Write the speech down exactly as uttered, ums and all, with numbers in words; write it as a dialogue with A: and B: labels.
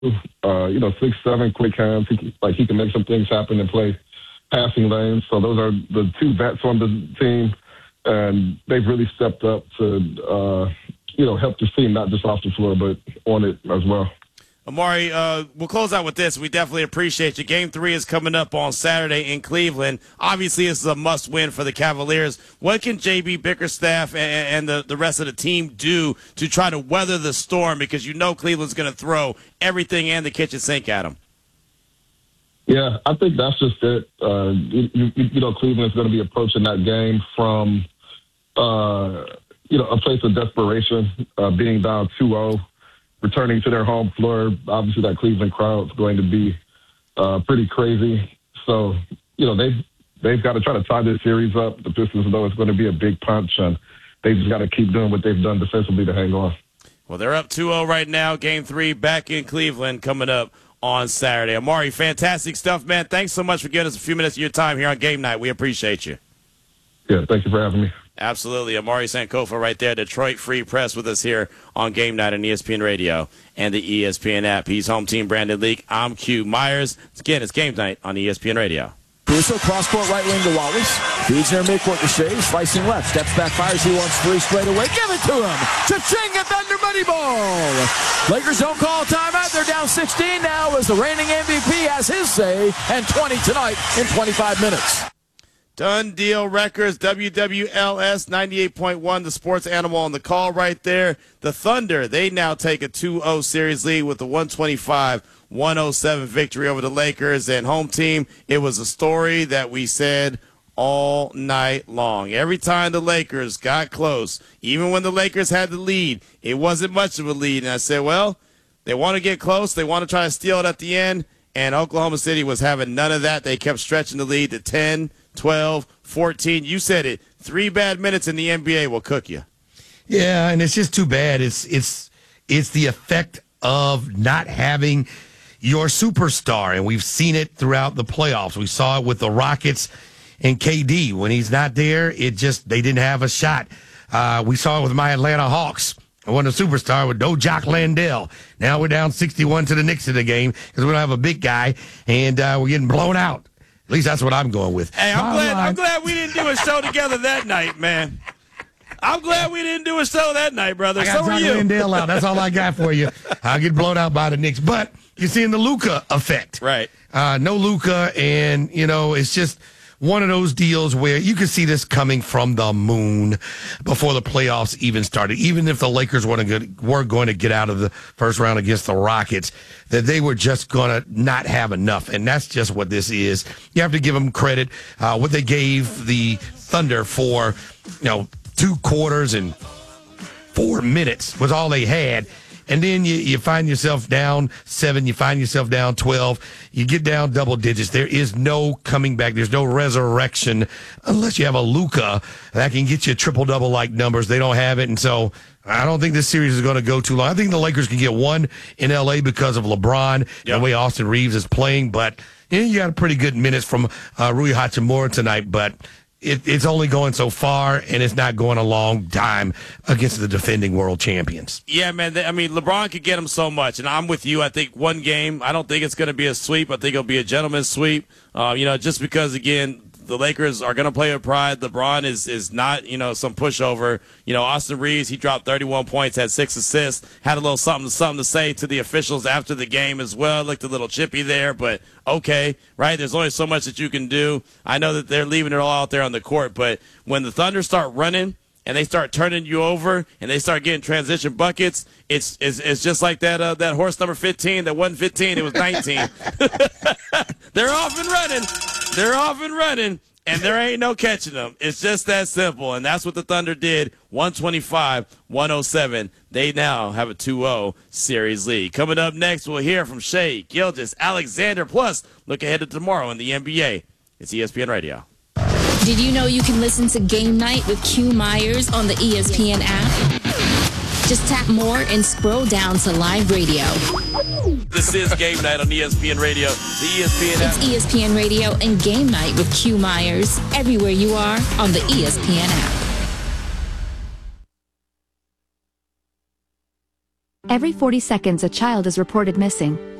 A: Uh, you know, six, seven, quick hands. He can, like he can make some things happen and play passing lanes. So those are the two vets on the team, and they've really stepped up to, uh, you know, help the team not just off the floor but on it as well.
B: Amari, uh, we'll close out with this. We definitely appreciate you. Game three is coming up on Saturday in Cleveland. Obviously, this is a must-win for the Cavaliers. What can J B Bickerstaff and, and the, the rest of the team do to try to weather the storm? Because you know Cleveland's going to throw everything and the kitchen sink at them.
A: Yeah, I think that's just it. Uh, you, you, you know, Cleveland's going to be approaching that game from, uh, you know, a place of desperation, uh, being down two oh. Returning to their home floor, obviously that Cleveland crowd's going to be uh, pretty crazy. So, you know, they've, they've got to try to tie this series up. The Pistons know it's going to be a big punch, and they just got to keep doing what they've done defensively to hang on.
B: Well, they're up two oh right now. Game three back in Cleveland coming up on Saturday. Amari, fantastic stuff, man. Thanks so much for giving us a few minutes of your time here on Game Night. We appreciate you.
A: Yeah, thank you for having me.
B: Absolutely. Amari Sankofa right there, Detroit Free Press with us here on Game Night on E S P N Radio and the E S P N app. He's home team Brandon Leak. I'm Q Myers. Again, it's Game Night on E S P N Radio.
C: Caruso, cross-court right wing to Wallace. Feeds near midcourt to Shea. Slicing left. Steps back, fires. He wants three straight away. Give it to him. Cha-ching at Thunder Money Ball. Lakers don't call timeout. They're down sixteen now as the reigning M V P has his say. And twenty tonight in twenty-five minutes.
B: Done Deal Records, W W L S ninety-eight point one, the sports animal on the call right there. The Thunder, they now take a two oh series lead with the one twenty-five one oh seven victory over the Lakers. And home team, it was a story that we said all night long. Every time the Lakers got close, even when the Lakers had the lead, it wasn't much of a lead. And I said, well, they want to get close. They want to try to steal it at the end. And Oklahoma City was having none of that. They kept stretching the lead to ten, twelve, fourteen. You said it. Three bad minutes in the N B A will cook you.
D: Yeah, and it's just too bad. It's it's it's the effect of not having your superstar, and we've seen it throughout the playoffs. We saw it with the Rockets and K D. When he's not there, it just they didn't have a shot. Uh, we saw it with my Atlanta Hawks. I wasn't a superstar with no Jock Landale. Now we're down sixty-one to the Knicks in the game because we don't have a big guy, and uh, we're getting blown out. At least that's what I'm going with.
B: Hey, I'm glad, I'm glad we didn't do a show together that night, man. I'm glad we didn't do a show that night, brother.
D: I got
B: so
D: Jock
B: are you.
D: Landale out. That's all I got for you. I'll get blown out by the Knicks. But you're seeing the Luka effect.
B: Right.
D: Uh, no Luka, and, you know, it's just one of those deals where you could see this coming from the moon before the playoffs even started. Even if the Lakers weren't going to, were going to get out of the first round against the Rockets, that they were just going to not have enough. And that's just what this is. You have to give them credit. Uh, what they gave the Thunder for, you know, two quarters and four minutes was all they had. And then you, you find yourself down seven, you find yourself down twelve, you get down double digits. There is no coming back. There's no resurrection unless you have a Luka that can get you triple-double like numbers. They don't have it, and so I don't think this series is going to go too long. I think the Lakers can get one in L A because of LeBron, yep, and the way Austin Reeves is playing, but you know, you got a pretty good minutes from uh, Rui Hachimura tonight, but It, it's only going so far, and it's not going a long time against the defending world champions.
B: Yeah, man. They, I mean, LeBron could get him so much, and I'm with you. I think one game, I don't think it's going to be a sweep. I think it'll be a gentleman's sweep, uh, you know, just because, again, the Lakers are going to play with pride. LeBron is is not, you know, some pushover. You know, Austin Reeves, he dropped thirty-one points, had six assists, had a little something something to say to the officials after the game as well. Looked a little chippy there, but okay, right? There's only so much that you can do. I know that they're leaving it all out there on the court, but when the Thunder start running and they start turning you over and they start getting transition buckets, it's it's, it's just like that uh, that horse number fifteen that wasn't fifteen, it was nineteen. They're off and running. They're off and running, and there ain't no catching them. It's just that simple, and that's what the Thunder did, one twenty-five one oh seven. They now have a two oh series lead. Coming up next, we'll hear from Shea Gilgeous Alexander. Plus, look ahead to tomorrow in the N B A. It's E S P N Radio.
E: Did you know you can listen to Game Night with Q Myers on the E S P N app? Just tap more and scroll down to live radio.
B: This is Game Night on E S P N Radio, the E S P N app.
E: It's E S P N Radio and Game Night with Q Myers everywhere you are on the E S P N app.
F: Every forty seconds, a child is reported missing.